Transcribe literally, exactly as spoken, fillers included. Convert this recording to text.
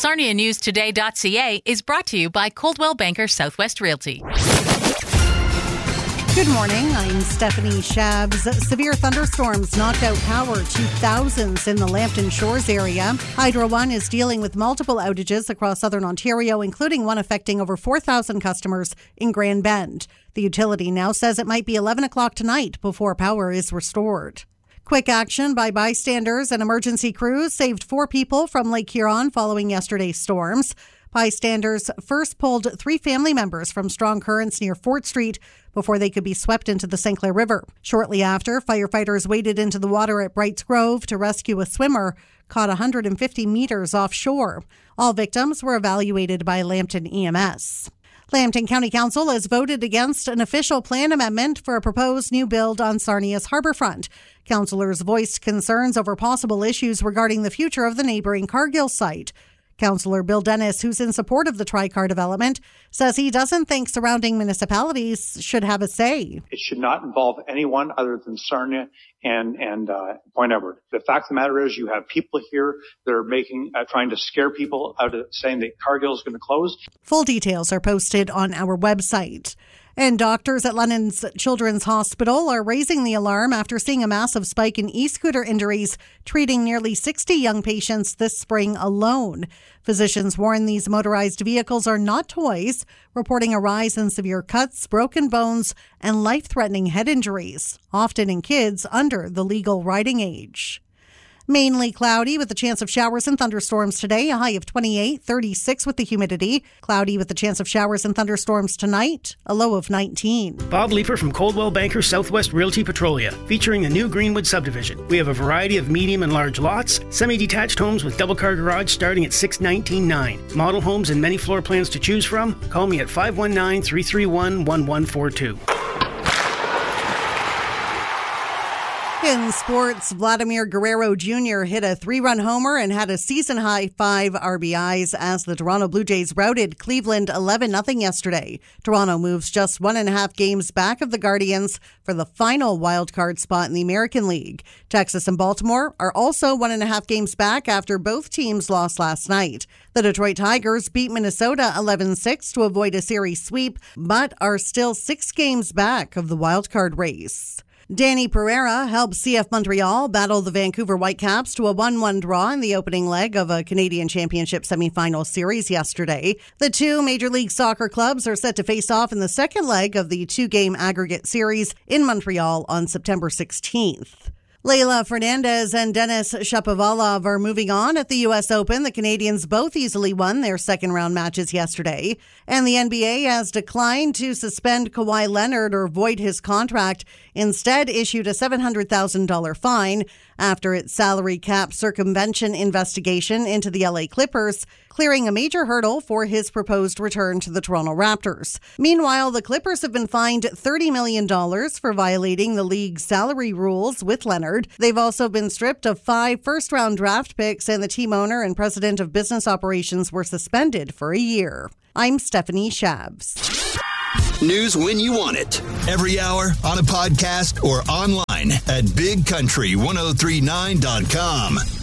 Sarnia News Today dot C A is brought to you by Coldwell Banker Southwest Realty. Good morning, I'm Stephanie Shabs. Severe thunderstorms knocked out power to thousands in the Lambton Shores area. Hydro One is dealing with multiple outages across southern Ontario, including one affecting over four thousand customers in Grand Bend. The utility now says it might be eleven o'clock tonight before power is restored. Quick action by bystanders and emergency crews saved four people from Lake Huron following yesterday's storms. Bystanders first pulled three family members from strong currents near Fort Street before they could be swept into the Saint Clair River. Shortly after, firefighters waded into the water at Brights Grove to rescue a swimmer caught one hundred fifty meters offshore. All victims were evaluated by Lambton E M S. Lambton County Council has voted against an official plan amendment for a proposed new build on Sarnia's harbourfront. Councillors voiced concerns over possible issues regarding the future of the neighbouring Cargill site. Councillor Bill Dennis, who's in support of the Tricar development, says he doesn't think surrounding municipalities should have a say. It should not involve anyone other than Sarnia and and uh, Point Edward. The fact of the matter is, you have people here that are making uh, trying to scare people out of saying that Cargill is going to close. Full details are posted on our website. And doctors at London's Children's Hospital are raising the alarm after seeing a massive spike in e-scooter injuries, treating nearly sixty young patients this spring alone. Physicians warn these motorized vehicles are not toys, reporting a rise in severe cuts, broken bones, and life-threatening head injuries, often in kids under the legal riding age. Mainly cloudy with a chance of showers and thunderstorms today, a high of twenty-eight, thirty-six with the humidity. Cloudy with a chance of showers and thunderstorms tonight, a low of nineteen. Bob Leeper from Coldwell Banker Southwest Realty Petrolia, featuring the new Greenwood subdivision. We have a variety of medium and large lots, semi-detached homes with double-car garage starting at six hundred nineteen thousand nine hundred dollars. Model homes and many floor plans to choose from. Call me at five one nine, three three one, one one four two. In sports, Vladimir Guerrero Junior hit a three-run homer and had a season-high five R B Is as the Toronto Blue Jays routed Cleveland eleven nothing yesterday. Toronto moves just one and a half games back of the Guardians for the final wildcard spot in the American League. Texas and Baltimore are also one and a half games back after both teams lost last night. The Detroit Tigers beat Minnesota eleven six to avoid a series sweep, but are still six games back of the wildcard race. Danny Pereira helped C F Montreal battle the Vancouver Whitecaps to a one one draw in the opening leg of a Canadian Championship semifinal series yesterday. The two Major League Soccer clubs are set to face off in the second leg of the two-game aggregate series in Montreal on September sixteenth. Leylah Fernandez and Denis Shapovalov are moving on at the U S Open. The Canadians both easily won their second-round matches yesterday. And the N B A has declined to suspend Kawhi Leonard or void his contract, instead issued a seven hundred thousand dollars fine after its salary cap circumvention investigation into the L A Clippers, clearing a major hurdle for his proposed return to the Toronto Raptors. Meanwhile, the Clippers have been fined thirty million dollars for violating the league's salary rules with Leonard. They've also been stripped of five first-round draft picks, and the team owner and president of business operations were suspended for a year. I'm Stephanie Shabs. News when you want it. Every hour, on a podcast, or online at big country ten thirty-nine dot com.